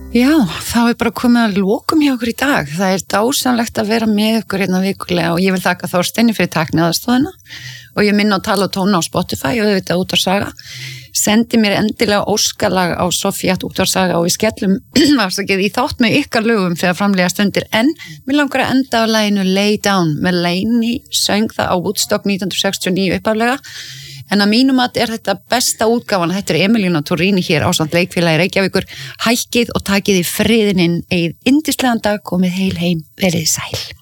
Já, þá bara komið að lokum hjá okkur í dag. Það dásamlegt að vera með ykkur hérna vikulega og ég vil þakka Þorsteini fyrir tækniaðstoðina og ég minna á Tala og tóna á Spotify og auðvitað Útvarpssaga. Sendi mér endilega óskalag á Sofía@útvarpssaga og við skellum í þátt með ykkar lögum þegar framlega stundir en mér langar að enda á laginu Lay Down með Lainey söng það á Woodstock 1969 upphaflega. En að mínum að þetta besta útgáfan, þetta Emilína Torrini hér ásamt leikfélagi Reykjavíkur, hækkið og takið í friðininn, eigið yndislegan dag, komið heil heim, verið sæl.